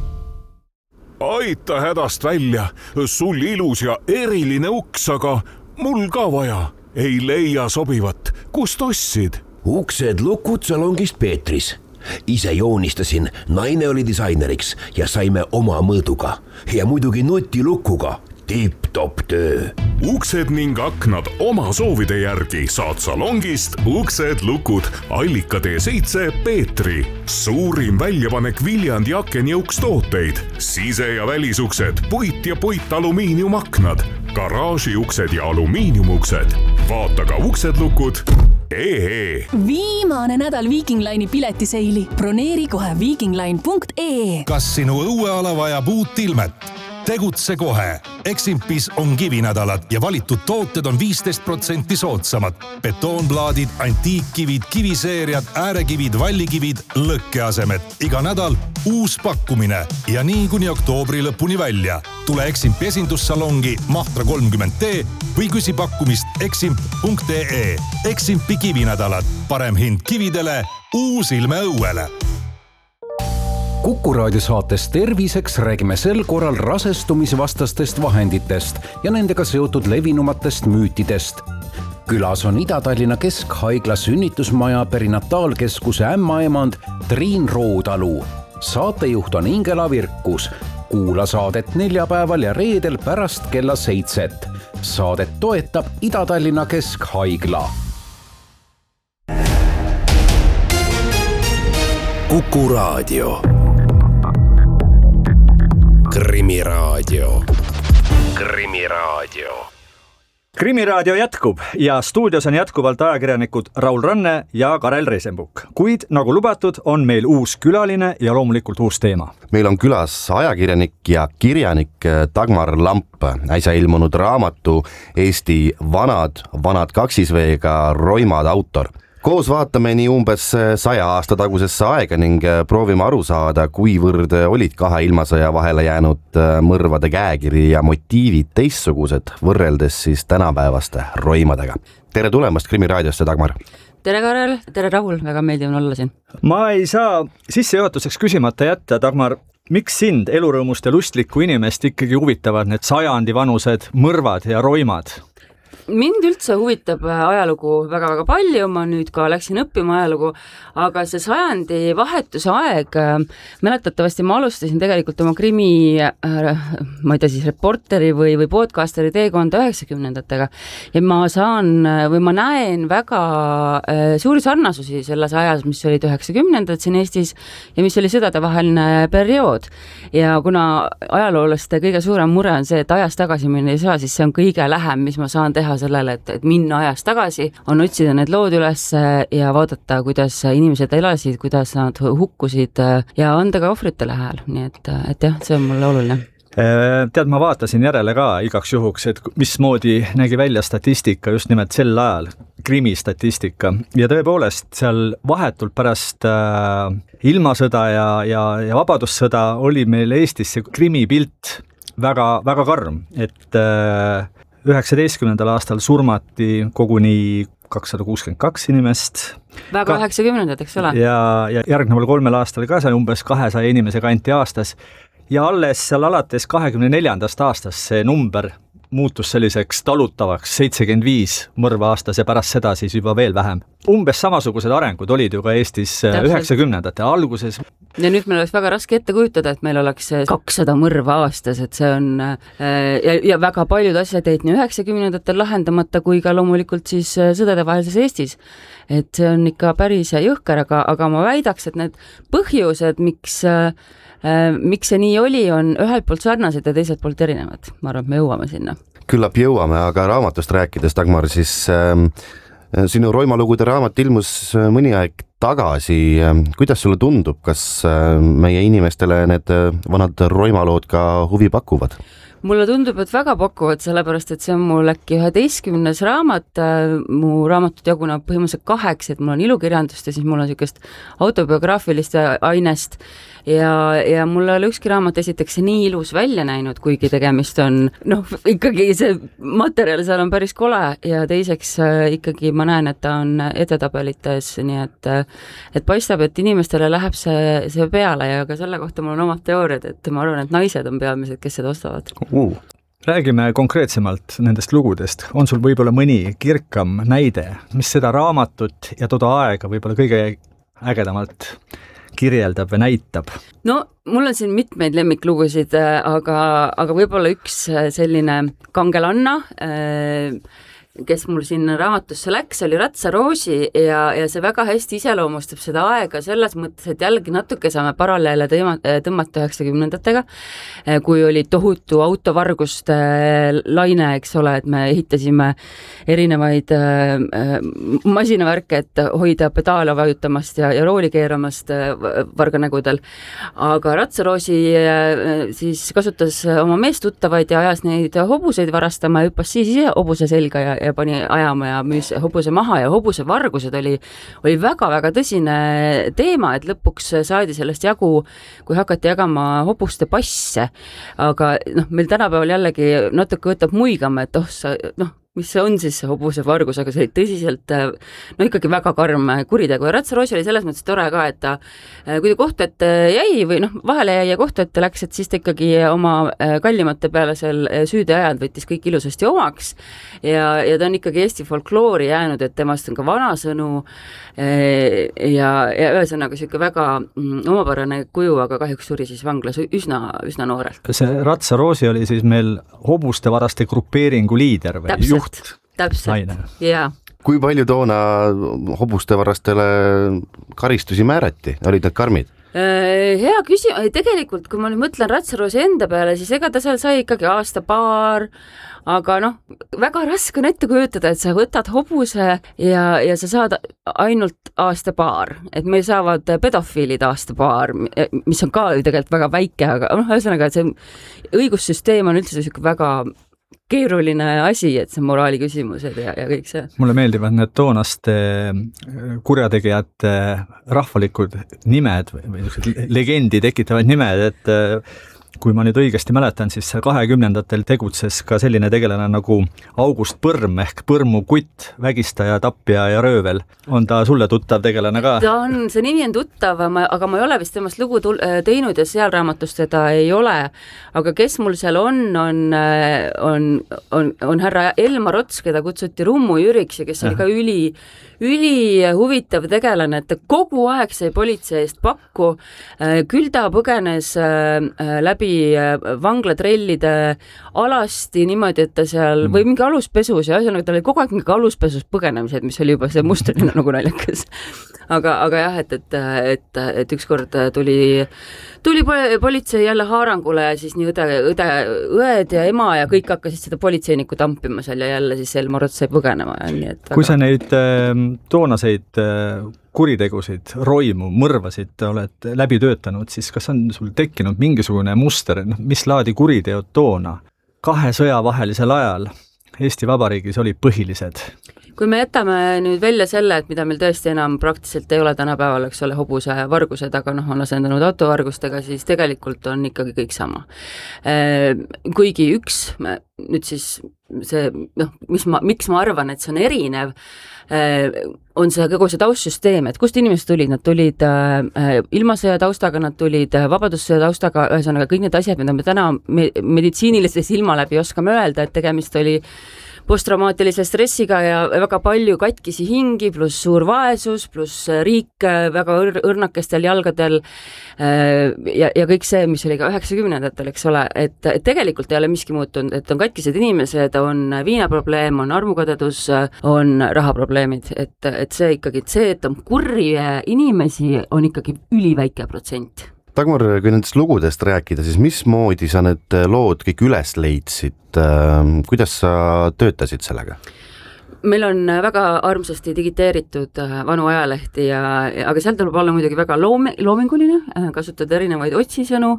Aita hädast välja, sul ilus ja eriline uks, aga mul ka vaja. Ei leia sobivat. Kust ostsid? Uksed lukud salongist Peetris. Ise joonistasin, naine oli disaineriks ja saime oma mõõduga. Ja muidugi nutilukuga. Tipp-top töö. Uksed ning aknad oma soovide järgi saad salongist Uksed lukud Allika tee seitse Peetri. Suurim väljapanek Viljandi akenjõukstooteid. Sise- ja välisuksed, puit ja puit alumiiniumaknad, garaažiuksed ja alumiiniumuksed. Vaata ka Uksed lukud. Ehe. Viimane nädal Viking Line'i piletiseili. Broneeri kohe viikingline punkt ee. Kas sinu õueala vajab uut ilmet? Tegutse kohe. Eximpis on kivinädalad ja valitud tooted on viisteist protsenti soodsamad. Betoonplaadid, antiikkivid, kiviseeriad, äärekivid, vallikivid, lõkkeasemed. Iga nädal uus pakkumine ja nii kuni oktoobri lõpuni välja. Tule Eximpi esindussalongi Mahtra kolmkümmend D või küsi pakkumist eximp punkt ee. Eximpi kivinädalad. Parem hind kividele, uus ilme õuele. Kuku raadio saates Terviseks räägime sel korral rasestumisvastastest vahenditest ja nendega seotud levinumatest müütidest. Külas on Ida-Tallinna Keskhaigla sünnitusmaja perinataalkeskuse ämmaemand Triin Roodalu. Saatejuht on Ingela Virkus. Kuula saadet neljapäeval ja reedel pärast kella seitset. Saadet toetab Ida-Tallinna Keskhaigla. Kuku Raadio. Krimiraadio. Krimiraadio. krimiraadio jätkub ja stuudios on jätkuvalt ajakirjanikud Raul Ranne ja Karel Reisenbuk. Kuid nagu lubatud, on meil uus külaline ja loomulikult uus teema. Meil on külas ajakirjanik ja kirjanik Dagmar Lamp, äsja ilmunud raamatu Eesti vanad, vanad kaksisveega roimad autor. Koos vaatame nii umbes saja aasta tagusesse aega ning proovime aru saada, kuivõrd olid kahe ilmasõja vahele jäänud mõrvade käekiri ja motiivid teistsugused võrreldes siis tänapäevaste roimadega. Tere tulemast Krimiraadiosse, Dagmar! Tere Karel, tere Rahul, väga meeldiv on olla siin. Ma ei saa sissejuhatuseks küsimata jätta, Dagmar, miks sind, elurõõmust ja lustlikku inimest ikkagi huvitavad need sajandi vanused mõrvad ja roimad? Mind üldse huvitab ajalugu väga-väga palju, ma nüüd ka läksin õppima ajalugu, aga see sajandi vahetuse aeg, mäletatavasti ma alustasin tegelikult oma krimi, ma ei tea siis reporteri või, või podcasteri teekonda üheksakümnendatega ja ma saan või ma näen väga suuri sarnasusi selles ajas, mis olid üheksakümnendad siin Eestis ja mis oli sõdadevaheline periood. Ja kuna ajaloolaste kõige suurem mure on see, et ajas tagasi minna ei saa, siis see on kõige lähem, mis ma saan teha sellele, et, et minna ajas tagasi, on otsida need lood üles ja vaadata, kuidas inimesed elasid, kuidas nad hukkusid ja anda ka ohvritele hääl. Nii et, et jah, see on mulle oluline. Tead, ma vaatasin järele ka igaks juhuks, et mismoodi nägi välja statistika just nimelt sel ajal, krimistatistika. Ja tõepoolest seal vahetult pärast äh, ilmasõda ja, ja, ja vabadussõda oli meil Eestis see krimipilt väga, väga karm, et äh, üheksateistkümnendal aastal surmati koguni kakssada kuuskümmend kaks inimest. Väga üheksakümnendad, eks ole? Ja, ja järgneval kolmel aastal ka see umbes kahesaja inimese kanti aastas. Ja alles seal alates kahekümne neljandast aastast see number muutus selliseks talutavaks seitsekümmend viis mõrva aastas ja pärast seda siis juba veel vähem. Umbes samasugused arengud olid ju ka Eestis üheksakümnendate alguses. Ja nüüd meil oleks väga raske ette kujutada, et meil oleks kakssada mõrva aastas, et see on ja, ja väga paljud asjad jäid nii üheksakümnendatel lahendamata kui ka loomulikult siis sõdadevahelises Eestis. Et see on ikka päris jõhker, aga, aga ma väidaks, et need põhjused, miks miks see nii oli, on ühelt poolt sarnased ja teiselt poolt erinevad. Ma arvan, et me jõuame sinna. Küllap jõuame, aga raamatust rääkides, Dagmar, siis äh, sinu roimalugude raamat ilmus mõni aeg tagasi. Kuidas sulle tundub, kas meie inimestele need vanad roimalood ka huvi pakuvad? Mulle tundub, et väga pakuvad, sellepärast, et see on mul äkki üheteistkümnes raamat, mu raamatut jaguneb põhimõtteliselt kaheks, et mul on ilukirjandust ja siis mul on niisugust autobiograafilist ainest ja, ja mul ei ole ükski raamat esiteks nii ilus välja näinud, kuigi tegemist on, noh, ikkagi see materjal seal on päris kole ja teiseks ikkagi ma näen, et ta on edetabelites, nii et, et paistab, et inimestele läheb see, see peale ja ka selle kohta mul on omad teooriad, et ma arvan, et naised on peamised, kes seda ostavad. Uh. Räägime konkreetsemalt nendest lugudest. On sul võib-olla mõni kirkam näide, mis seda raamatut ja toda aega võib-olla kõige ägedamalt kirjeldab või näitab? No, mul on siin mitmeid lemmiklugusid, aga, aga võib-olla üks selline kangelanna, kes mul siin raamatusse läks, oli Ratsaroosi ja, ja see väga hästi iseloomustab seda aega selles mõttes, et jällegi natuke saame paralleele tõmmata üheksakümnendatega, kui oli tohutu autovarguste laine, eks ole, et me ehitasime erinevaid masinavärke, et hoida pedaale vajutamast ja, ja rooli keeramast varganägudel. Aga Ratsaroosi siis kasutas oma meestuttavaid ja ajas neid hobuseid varastama ja hüppas siis ise hobuse selga ja ja pani ajama ja müüs hobuse maha ja hobuse vargused oli, oli väga-väga tõsine teema, et lõpuks saadi sellest jagu, kui hakati jagama hobuste passe. Aga noh, meil tänapäeval jällegi natuke võtab muigama, et oh, sa, noh, mis on siis see hobuse vargus, aga see oli tõsiselt no ikkagi väga karm kuritegu ja Ratsaroosi oli selles mõttes tore ka, et ta, kui ta kohtu ette jäi või noh, vahele jäi ja kohtu ette läks, et siis ta ikkagi oma kallimate peale seal süüdi ajad võttis kõik ilusasti omaks ja, ja ta on ikkagi Eesti folkloori jäänud, et temast on ka vanasõnu ja, ja ühesõnaga siuke väga omapärane kuju, aga kahjuks suri siis vanglas üsna, üsna noorelt. See Ratsaroosi oli siis meil hobuste varaste grupeeringu liider või täpselt, juht? Täpselt, jaa. Kui palju toona hobuste varastele karistusi määrati, olid need karmid? Hea küsimus, tegelikult kui ma nüüd mõtlen Ratsaroosi enda peale, siis ega ta seal sai ikkagi aasta paar, aga noh, väga raske on ette kujutada, et sa võtad hobuse ja, ja sa saad ainult aasta paar, et meil saavad pedofiilid aasta paar, mis on ka tegelikult väga väike, aga noh, ühesõnaga, et see õigussüsteem on üldse siuke väga keeruline asi, et see moraali küsimused ja, ja kõik see. Mulle meeldivad need toonaste kurjategijate rahvalikud nimed või legendi tekitavad nimed, et kui ma nüüd õigesti mäletan, siis kahekümnendatel tegutses ka selline tegelane nagu August Põrm ehk Põrmu kutt, vägistaja, tappja ja röövel. On ta sulle tuttav tegelane ka? Ta on, see nimi on tuttav, aga ma ei ole vist temast lugu teinud ja seal raamatust seda ei ole. Aga kes mul seal on, on, on, on, on härra Elmar Ots, keda kutsuti Rummu Jüriks ja kes oli ka üli, üli huvitav tegelane, et ta kogu aeg sai politsei eest pakku. Küll ta põgenes läbi vanglatrellide alasti niimoodi, et ta seal või mingi aluspesus ja asjana, ta oli kogu aeg mingi aluspesus põgenemised, mis oli juba see mustrina nagu naljakas. Aga, aga jah, et, et, et, et ükskord tuli, tuli politsei jälle haarangule ja siis nii õde, õde, õed ja ema ja kõik hakkasid seda politseinikku tampima seal ja jälle siis Elmar Ots sai põgenema. Ja nii, et väga... Kui sa neid toonaseid kuritegusid, roimu, mõrvasid oled läbi töötanud, siis kas on sul tekkinud mingisugune muster, mis laadi kuriteod toona kahe sõja vahelisel ajal Eesti Vabariigis oli põhilised? Kui me jätame nüüd välja selle, et mida meil tõesti enam praktiliselt ei ole tänapäeval, eks ole, hobuse vargused, aga noh, on asendanud autovargustega, siis tegelikult on ikkagi kõik sama. Kuigi üks, nüüd siis see, noh, mis ma, miks ma arvan, et see on erinev, on see kogu see taustsüsteem, et kust inimesed tulid, nad tulid ilmasõja taustaga, nad tulid vabadussõja taustaga, ühesõnaga kõik need asjad, mida me täna meditsiinilises ilma läbi oskame öelda, et tegemist oli posttraumaatilise stressiga ja väga palju katkisi hingi, pluss suur vaesus, pluss riik väga õr õrnakestel jalgadel ja, ja kõik see, mis oli ka üheksakümnendatel, eks ole, et, et tegelikult ei ole miski muutunud, et on katkised inimesed, on viinaprobleem, on armukadedus, on rahaprobleemid, et, et see ikkagi, see, et on kurri inimesi, on ikkagi üliväike protsent. Dagmar, kui nendest lugudest rääkida, siis mismoodi sa need lood kõik üles leidsid? Kuidas sa töötasid sellega? Meil on väga armsasti digiteeritud vanu ajalehti, ja, aga seal tuleb olla muidugi väga loome, loominguline, kasutada erinevaid otsisõnu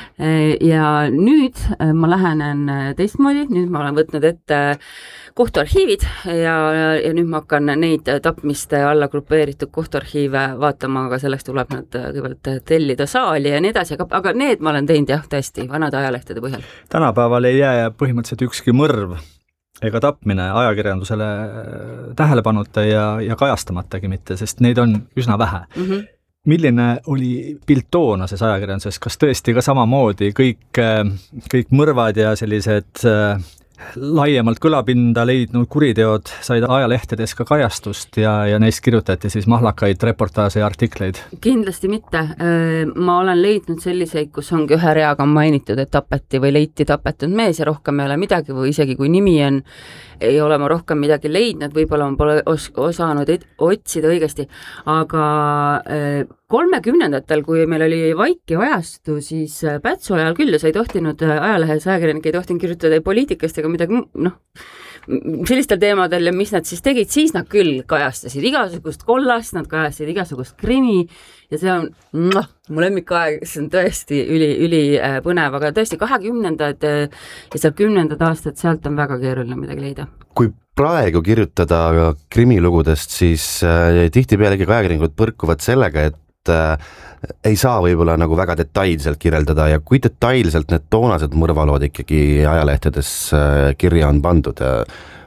ja nüüd ma lähenen teistmoodi, nüüd ma olen võtnud ette kohtuarhiivid ja, ja nüüd ma hakkan neid tapmiste alla grupeeritud kohtuarhiive vaatama, aga selleks tuleb nad kõigepealt tellida saali ja nii edasi, aga, aga need ma olen teinud jah, tõesti, vanade ajalehtede põhjal. Tänapäeval ei jää põhimõtteliselt ükski mõrv ega tapmine ajakirjandusele tähelepanuta ja, ja kajastamatagi mitte, sest neid on üsna vähe. Mm -hmm. Milline oli pilt toonases ajakirjanduses, kas tõesti ka samamoodi kõik, kõik mõrvad ja sellised laiemalt kõlapinda leidnud kuriteod said ajalehtedes ka kajastust ja, ja neist kirjutati siis mahlakaid reportaaže ja artikleid? Kindlasti mitte. Ma olen leidnud selliseid, kus ongi ühe reaga mainitud, et tapeti või leiti tapetud mees ja rohkem ei ole midagi või isegi kui nimi on, ei ole ma rohkem midagi leidnud, võib-olla ma pole os osanud otsida õigesti, aga kolmekümnendatel, kui meil oli vaikiv ajastu, siis Pätsu ajal küll ja sa ei tohtinud ajalehes, ajakirjanik ei tohtinud kirjutada poliitikast ega midagi, noh, sellistel teemadel ja mis nad siis tegid, siis nad küll kajastasid igasugust kollast, nad kajastasid igasugust krimi ja see on noh, mu lemmikaeg, see on tõesti üli, üli põnev, aga tõesti kahekümnendad ja seal kümnendad aastad, sealt on väga keeruline midagi leida. Kui praegu kirjutada krimilugudest, siis äh, tihtipealegi ajakirjanikud põrkuvad sellega, et äh, ei saa võib-olla nagu väga detailselt kirjeldada ja kui detailselt need toonased mõrvalood ikkagi ajalehtedes äh, kirja on pandud.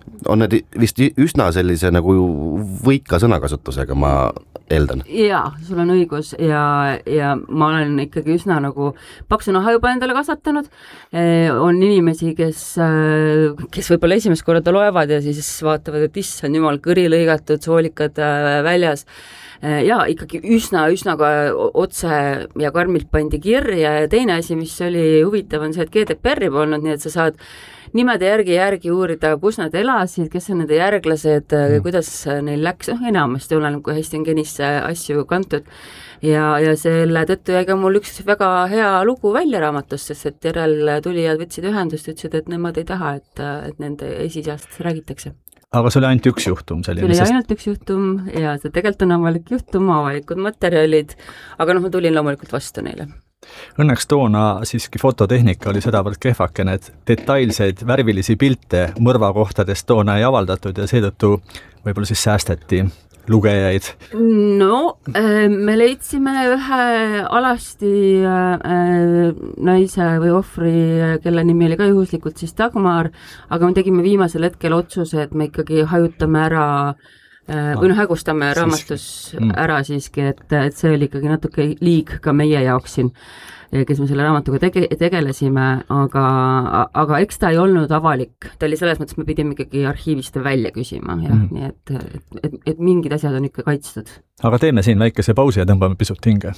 on need vist üsna sellise nagu võika sõnakasutusega, ma eeldan. Jaa, sul on õigus ja, ja ma olen ikkagi üsna nagu paksu naha juba endale kasvatanud. On inimesi, kes, kes võib-olla esimest korda loevad ja siis vaatavad, et issand jumal, kõri lõigatud, soolikad väljas. Ja ikkagi üsna, üsna ka otse ja karmilt pandi kirja ja teine asi, mis oli huvitav, on see, et G D P R-i polnud, nii et sa saad nimede järgi järgi uurida, kus nad elasid, kes on nende järglased mm., kuidas neil läks, noh enamasti olen, kui hästi on genisse asju kantud ja, ja selle tõttu jäi ka mul üks väga hea lugu välja raamatust, sest et järel tulijad võtsid ühendust, ütlesid, et nemad ei taha, et, et nende esisast räägitakse. Aga see oli ainult üks juhtum selline? See oli sest... ainult üks juhtum ja see tegelikult on avalik juhtum, avalikud materjalid, aga noh, ma tulin loomulikult vastu neile. Õnneks toona siiski fototehnika oli sedavõrd kehvakene, et detailseid värvilisi pilte mõrvakohtadest toona ei avaldatud ja seetõttu võib-olla siis säästeti lugejaid. No, me leidsime ühe alasti naise või ohvri, kelle nimi oli ka juhuslikult siis Dagmar, aga me tegime viimasel hetkel otsuse, et me ikkagi hajutame ära või noh, hägustame raamatus ära siiski, et, et see oli ikkagi natuke liig ka meie jaoks siin, kes me selle raamatuga tege, tegelesime, aga, aga eks ta ei olnud avalik. Ta oli selles mõttes, me pidime ikkagi arhiivist välja küsima, jah, mm. nii et, et, et, et mingid asjad on ikka kaitstud. Aga teeme siin väikese pausi ja tõmbame pisut hinge.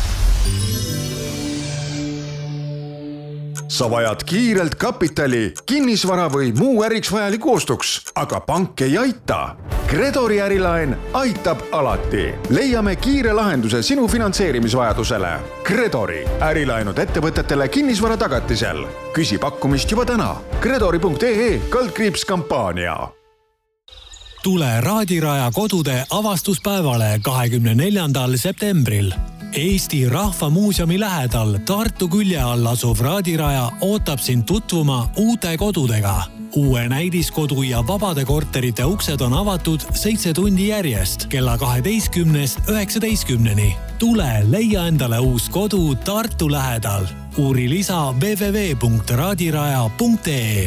Sa vajad kiirelt kapitali, kinnisvara või muu äriks vajaliku ostuks, aga pank ei aita. Gredori ärilaen aitab alati. Leiame kiire lahenduse sinu finantseerimisvajadusele. Gredori ärilaenud ettevõtetele kinnisvara tagatisel. Küsi pakkumist juba täna. Gredori punkt ee kaldkriips kampaania. Tule Raadiraja kodude avastuspäevale kahekümne neljandal septembril. Eesti Rahvamuuseumi lähedal Tartu külje all asuv Raadiraja ootab sind tutvuma uute kodudega. Uue näidiskodu ja vabade korterite uksed on avatud seitse tundi järjest kella kaheteistkümnest üheksateistkümneni. Tule leia endale uus kodu Tartu lähedal. Uuri lisa w w w punkt raadiraja punkt ee.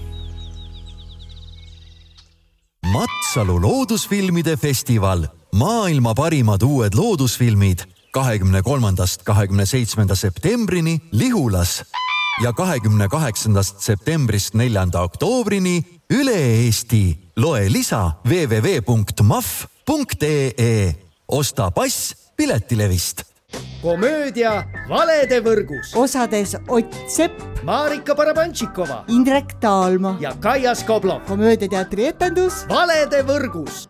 Matsalu loodusfilmide festival. Maailma parimad uued loodusfilmid kahekümne kolmandast kahekümne seitsmenda septembrini Lihulas ja kahekümne kaheksandast septembrist neljanda oktoobrini üle Eesti. Loe lisa w w w punkt m a f punkt ee. Osta pass piletilevist. Komöödia Valede võrgus. Osades Ott Sepp, Marika Barabantšikova, Indrek Taalma ja Kaia Skoblov. Komöödiateatri etendus Valede võrgus.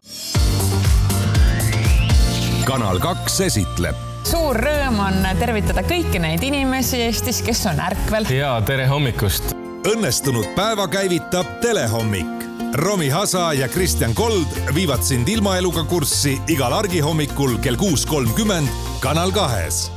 Kanal kaks esitleb. Suur rõõm on tervitada kõiki neid inimesi Eestis, kes on ärkvel. Ja tere hommikust. Õnnestunud päeva käivitab Telehommik. Romi Hasa ja Kristjan Kold viivad sind ilmaeluga kurssi igal argihommikul kell kuus kolmkümmend Kanal kahes.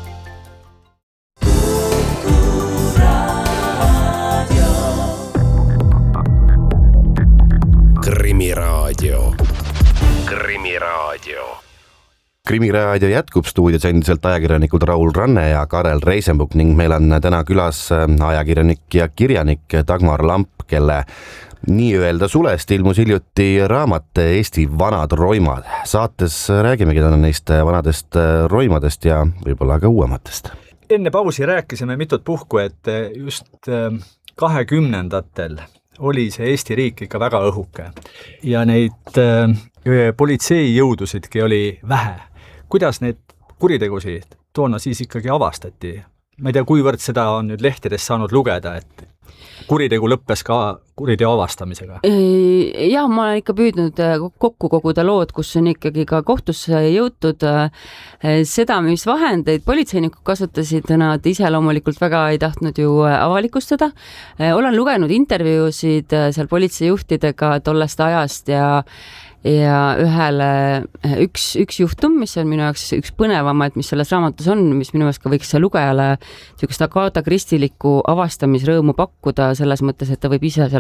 Krimiraadio. Krimiraadio. Krimiraadio jätkub, stuudios endiselt ajakirjanikud Raul Ranne ja Karel Reisenbuk ning meil on täna külas ajakirjanik ja kirjanik Dagmar Lamp, kelle nii-öelda sulest ilmus hiljuti raamat Eesti vanad roimad. Saates räägimegi täna neist vanadest roimadest ja võib-olla ka uuematest. Enne pausi rääkisime mitut puhku, et just kahekümnendatel oli see Eesti riik ikka väga õhuke ja neid politseijõudusidki oli vähe. Kuidas neid kuritegusid toona siis ikkagi avastati? Ma ei tea, kuivõrd seda on nüüd lehtedest saanud lugeda, et kuritegu lõppes ka kuriteo avastamisega? Jah, ma olen ikka püüdnud kokku koguda lood, kus on ikkagi ka kohtusse jõutud seda, mis vahendeid politseinikud kasutasid, nad ise loomulikult väga ei tahtnud ju avalikustada. Olen lugenud intervjuusid seal politseijuhtidega tollest ajast ja ja ühele üks, üks juhtum, mis on minu jaoks üks põnevamaid, mis selles raamatus on, mis minu jaoks ka võiks lugejale niisugust Agatha Christielikku avastamisrõõmu pakkuda selles mõttes, et ta võib ise selle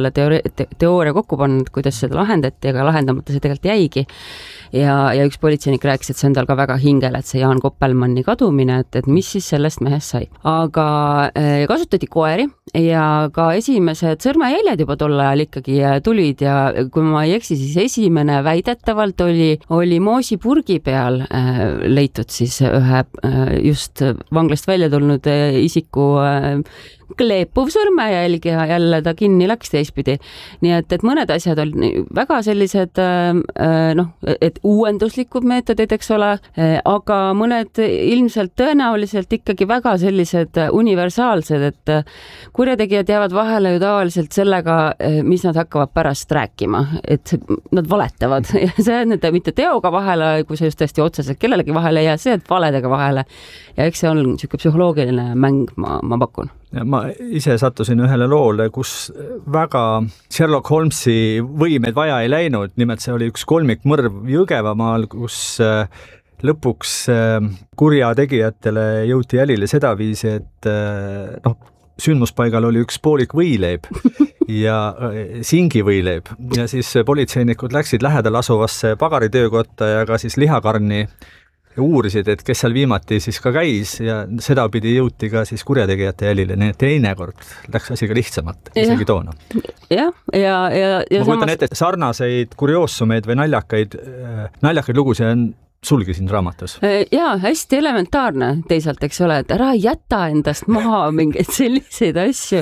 selle teoori- te, teooria kokku pannud, kuidas seda lahendati, aga lahendamata see tegelikult jäigi. Ja, ja üks politseinik rääkis, et see on tal ka väga hingel, et see Jaan Koppelmanni kadumine, et, et mis siis sellest mehest sai. Aga äh, kasutati koeri ja ka esimesed sõrmejäljed juba tol ajal ikkagi tulid ja kui ma ei eksi, siis esimene väidetavalt oli, oli moosipurgi peal äh, leitud siis ühe äh, just vanglast välja tulnud äh, isiku äh, kleepuv sõrmejälg ja jälle ta kinni läks teistpidi. Nii et, et mõned asjad olid väga sellised äh, noh, et uuenduslikud meetodid, eks ole, äh, aga mõned ilmselt tõenäoliselt ikkagi väga sellised universaalsed, et kurjategijad jäävad vahele ju tavaliselt sellega, mis nad hakkavad pärast rääkima, et nad valetavad ja see on nende mitte teoga vahele, kui see just tõesti otseselt kellelegi vahele ei jää, see, et valedega vahele ja eks see on niisugune psühholoogiline mäng, ma, ma pakun. Ja ma ise sattusin ühele loole, kus väga Sherlock Holmesi võimeid vaja ei läinud, nimelt see oli üks kolmikmõrv Jõgevamaal, kus lõpuks kurjategijatele jõuti jälile sedaviisi, et noh, sündmuspaigal oli üks poolik võileib ja singi võileib ja siis politseinikud läksid lähedal asuvasse pagaritöökotta ja ka siis lihakarni ja uurisid, et kes seal viimati siis ka käis ja seda pidi jõuti ka siis kurjategijate jälile, nii et teinekord läks asi ka lihtsamalt, isegi toona. Jah, ja, ja, ja ma kujutan ette, sarnaseid kurioosumeid või naljakaid, naljakaid lugusid on sulgi siin raamatus. Jaa, hästi elementaarne teisalt, eks ole, et ära jäta endast maha mingeid selliseid asju.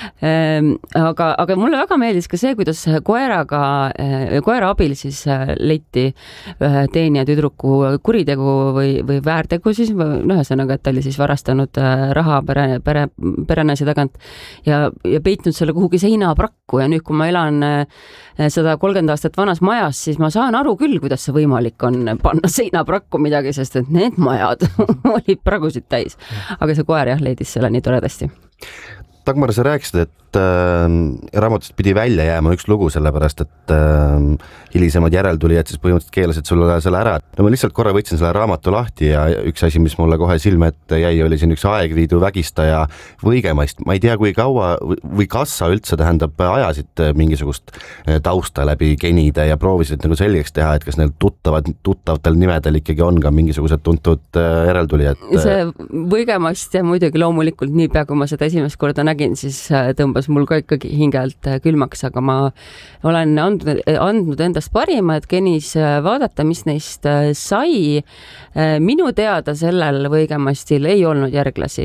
Aga, aga mulle väga meeldis ka see, kuidas koeraga, koera abil siis leiti ühe teenija tüdruku kuritegu või, või väärtegu siis, ühesõnaga, et ta oli siis varastanud raha pere, pere, perenaise tagant ja, ja peitnud selle kuhugi seinaprakku ja nüüd, kui ma elan sada kolmkümmend aastat vanas majas, siis ma saan aru küll, kuidas see võimalik on panna seinaprakku midagi, sest et need majad olid pragusid täis. Aga see koer jah, leidis selle nii toredasti. Dagmar, sa rääkisid, et äh, raamatust pidi välja jääma üks lugu, sellepärast et äh, hilisemad järeltulijad siis põhimõtteliselt keelasid sulle selle ära. No ma lihtsalt korra võtsin selle raamatu lahti ja üks asi, mis mulle kohe silme ette jäi, oli siin üks Aegviidu vägistaja Võigemaist. Ma ei tea, kui kaua või kas sa üldse tähendab ajasid mingisugust tausta läbi genide ja proovisid nagu selgeks teha, et kas neil tuttavad, tuttavatel nimedel ikkagi on ka mingisugused tuntud järeltulijad. See Võigemaist ja muidugi loomulikult niipea, kui ma seda esimest korda nägin, siis tõmbas mul ka ikkagi hingelt külmaks, aga ma olen andnud, andnud endast parima, et genis vaadata, mis neist sai. Minu teada sellel Võigemastil ei olnud järglasi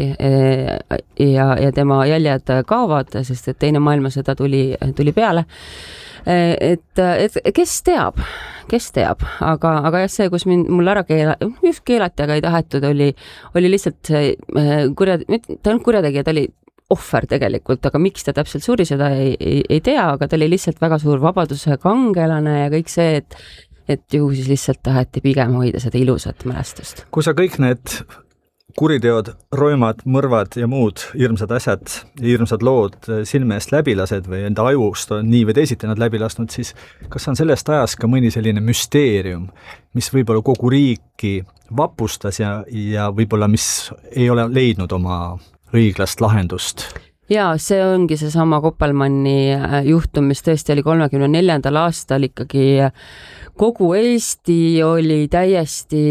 ja, ja tema jäljed kaovad, sest et teine maailmasõda tuli, tuli peale. Et, et kes teab, kes teab, aga, aga jah, see, kus mind, mul ära keela, just keelati, aga ei tahetud, oli, oli lihtsalt kurja, ta on kurjategija, ta oli ohver tegelikult, aga miks ta täpselt suri, seda ei, ei, ei tea, aga ta oli lihtsalt väga suur vabaduse kangelane ja kõik see, et, et ju siis lihtsalt taheti pigem hoida seda ilusat mälestust. Kui sa kõik need kuriteod, roimad, mõrvad ja muud hirmsad asjad, hirmsad lood silme eest läbi lased või enda ajust on nii või teisiti nad läbi lasnud, siis kas on sellest ajast ka mõni selline müsteerium, mis võib-olla kogu riiki vapustas ja, ja võib-olla mis ei ole leidnud oma õiglast lahendust? Jaa, see ongi see sama Koppelmanni juhtum, mis tõesti oli kolmekümne neljandal aastal ikkagi kogu Eesti oli täiesti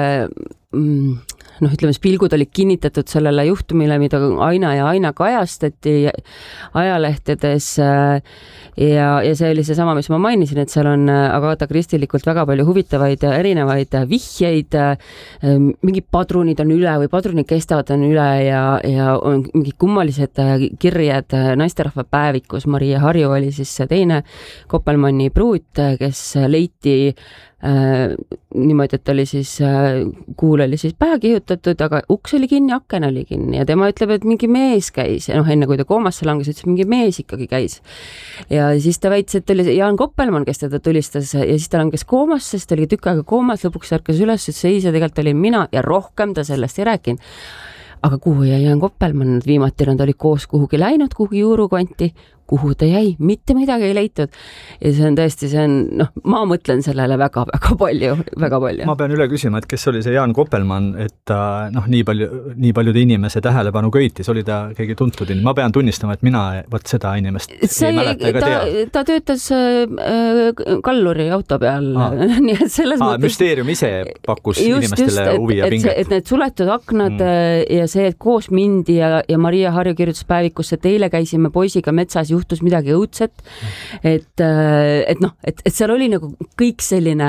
mm, noh, ütleme, pilgud olid kinnitatud sellele juhtumile, mida aina ja aina kajastati ajalehtedes ja, ja see oli see sama, mis ma mainisin, et seal on Agatha Christilikult väga palju huvitavaid erinevaid vihjeid, mingid padrunid on üle või padrunid kestavad on üle ja, ja on mingid kummalised kirjad naisterahva päevikus. Maria Harju oli siis see teine Koppelmanni pruut, kes leiti Äh, niimoodi, et oli siis äh, kuul oli siis pähe kihutatud, aga uks oli kinni, aken oli kinni ja tema ütleb, et mingi mees käis ja noh, enne kui ta koomasse langes, ütles, mingi mees ikkagi käis. Ja siis ta väitis, et oli Jaan Koppelmann, kes teda tulistas ja siis ta langes koomasse, sest ta oli tükk aega koomas, lõpuks ärkas üles, et see ise tegelikult olin mina ja rohkem ta sellest ei rääkinud. Aga kuhu jäi Jaan Koppelmann, viimati nad olid koos kuhugi läinud, kuhugi juurukanti, kuhu ta jäi, mitte midagi ei leitud. Ja see on tõesti, see on, noh, ma mõtlen sellele väga-väga palju, väga palju. Ma pean üle küsima, et kes oli see Jaan Koppelmann, et ta, noh, nii palju, nii paljude inimese tähelepanu köitis, oli ta keegi tuntud. Ma pean tunnistama, et mina võt seda inimest see, ei mäleta ega ta, tea. Ta töötas äh, kalluri auto peal. Nii et selles Aa, mõttes... müsteerium ise pakkus just, inimestele just, huvi ja et, pinget. et need suletud aknad mm. ja see, et koos mindi ja, ja Maria Harju kirjutas päevikusse, et eile käisime poisiga metsas, juhtus midagi õudset. Et, et noh, et, et seal oli nagu kõik selline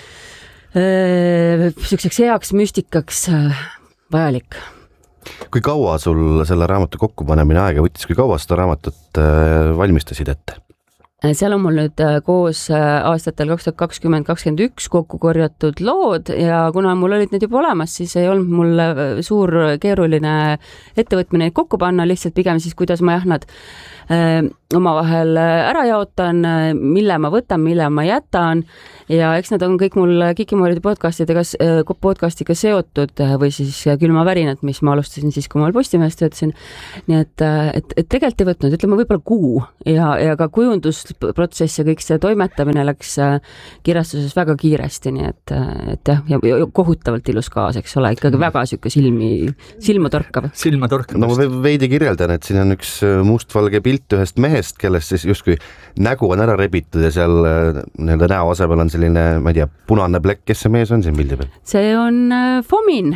äh, selliseks heaks müstikaks äh, vajalik. Kui kaua sul selle raamatu kokkupanemine aega võttis, kui kaua seda raamatut äh, valmistasid ette? Seal on mul nüüd koos aastatel kaks tuhat kakskümmend kakskümmend üks kokku korjatud lood ja kuna mul olid need juba olemas, siis ei olnud mul suur keeruline ettevõtmine neid kokku panna, lihtsalt pigem siis, kuidas ma jah, nad äh, omavahel ära jaotan, mille ma võtan, mille ma jätan ja eks nad on kõik mul Kikimooride podcastidega, podcastiga seotud või siis Külma värinad, mis ma alustasin siis, kui ma Postimehes töötasin. Nii et, et, et tegelikult ei võtnud, ütleme võib-olla kuu ja, ja ka kujundusprotsess ja kõik see toimetamine läks kirjastuses väga kiiresti, nii et, et jah, ja, ja kohutavalt ilus kaas, eks ole, ikkagi väga süke silmi, silma torkav. Silma torkav. No ma veidi kirjeldan, et siin on üks mustvalge pilt ühest mehest, kellest siis justkui nägu on ära rebitud ja seal nii-öelda näo asemel on selline, ma ei tea, punane plekk, kes see mees on siin pildi peal? See on Fomin.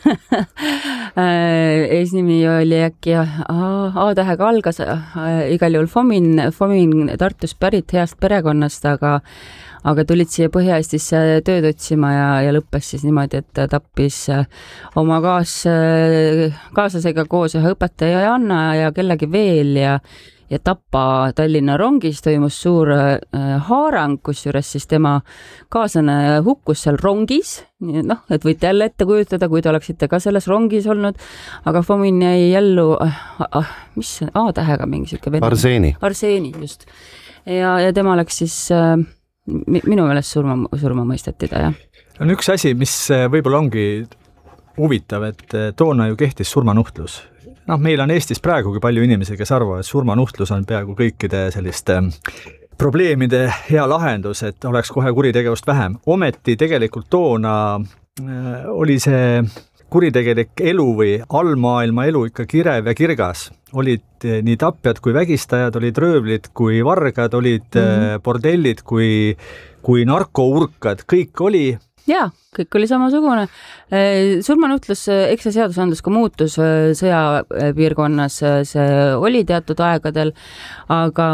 Eesnimi oli äkki A-tähega algas, igal juhul Fomin, Fomin Tartus pärit heast perekonnast, aga aga tulid siia Põhja-Eestisse tööd otsima ja, ja lõppes siis niimoodi, et tappis oma kaas, kaaslasega koos ühe õpetaja Janna ja kellegi veel ja ja Tapa Tallinna rongis toimus suur äh, haarang, kus juures siis tema kaaslane hukkus seal rongis, noh, et võite jälle ette kujutada, kui te oleksite ka selles rongis olnud, aga Fomin jäi jällu, ah, ah, mis A-tähega mingi siuke venna? Arseeni. Arseeni, just. Ja, ja tema läks siis äh, minu meelest surma, surma mõisteti ta, jah. On üks asi, mis võib-olla ongi huvitav, et toona ju kehtis surmanuhtlus. Noh, meil on Eestis praegugi palju inimesi, kes arvavad, et surmanuhtlus on peaaegu kõikide selliste probleemide hea lahendus, et oleks kohe kuritegevust vähem. Ometi tegelikult toona oli see kuritegelik elu või allmaailma elu ikka kirev ja kirgas. Olid nii tapjad kui vägistajad, olid röövlid kui vargad, olid mm-hmm. bordellid kui, kui narkourkad, kõik oli. Jaa, kõik oli samasugune. Surmanuhtlus, eks see seadusandlus ka muutus sõjapiirkonnas, see oli teatud aegadel, aga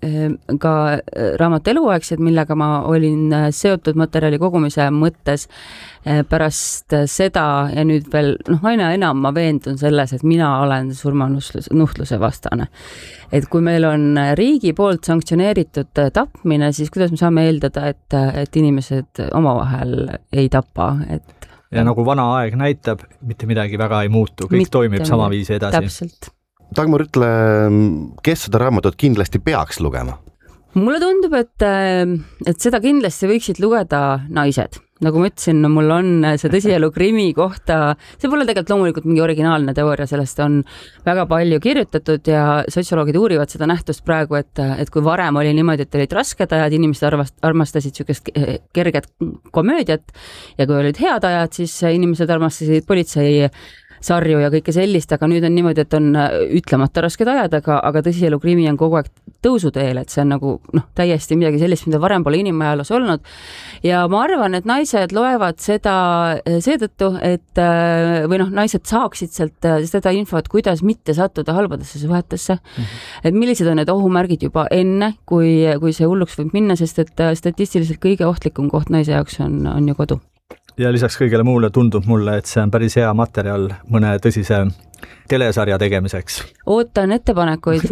ka raamat Eluaegsed, millega ma olin seotud materjali kogumise mõttes pärast seda ja nüüd veel, noh, aina enam ma veendun selles, et mina olen surmanuhtluse vastane. Et kui meil on riigi poolt sanktsioneeritud tapmine, siis kuidas me saame eeldada, et, et inimesed omavahel ei tapa, et ja nagu vana aeg näitab, mitte midagi väga ei muutu, kõik mitte, toimib sama viisi edasi. Täpselt. Dagmar, ütle, kes seda raamatut kindlasti peaks lugema? Mulle tundub, et, et seda kindlasti võiksid lugeda naised. Nagu ma ütlesin, no mul on see tõsielu krimi kohta, see pole tegelikult loomulikult mingi originaalne teooria, sellest on väga palju kirjutatud ja sotsioloogid uurivad seda nähtust praegu, et, et kui varem oli niimoodi, et olid rasked ajad, inimesed arvast, armastasid sükest kerget komöödiat ja kui olid head ajad, siis inimesed armastasid politsei sarju ja kõike sellist, aga nüüd on niimoodi, et on ütlemata rasked ajad, aga, aga tõsielu krimi on kogu aeg tõusuteel, et see on nagu noh, täiesti midagi sellist, mida varem pole inimajaloos olnud. Ja ma arvan, et naised loevad seda seetõttu, et või noh, naised saaksid sealt seda infot, kuidas mitte sattuda halbadesse suhetesse. Mm-hmm. Et millised on need ohumärgid juba enne, kui, kui see hulluks võib minna, sest et statistiliselt kõige ohtlikum koht naise jaoks on, on ju kodu. Ja lisaks kõigele muule tundub mulle, et see on päris hea materjal mõne tõsise telesarja tegemiseks. Ootan ettepanekuid.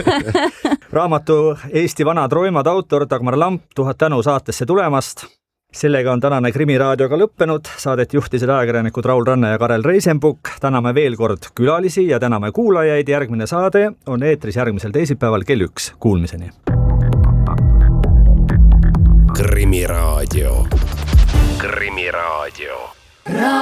Raamatu Eesti vanad roimad autor Dagmar Lamp, tuhat tänu saatesse tulemast. Sellega on tänane Krimiraadioga lõppenud. Saadet juhtisid ajakirjanikud Raul Ranne ja Karel Reisenbuk. Täname veel kord külalisi ja täname kuulajaid. Järgmine saade on eetris järgmisel teisipäeval kell üks. Kuulmiseni. Krimiraadio. Krimiraadio.